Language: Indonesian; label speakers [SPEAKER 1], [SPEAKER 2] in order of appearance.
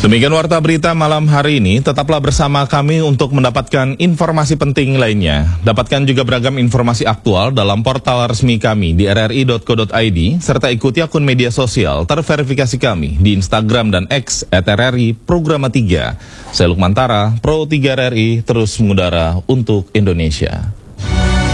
[SPEAKER 1] Demikian warta berita malam hari ini. Tetaplah bersama kami untuk mendapatkan informasi penting lainnya. Dapatkan juga beragam informasi aktual dalam portal resmi kami di rri.co.id, serta ikuti akun media sosial terverifikasi kami di Instagram dan X @RRI Programa 3. Saya Lukman Tara, Pro 3 RRI, terus mengudara untuk Indonesia.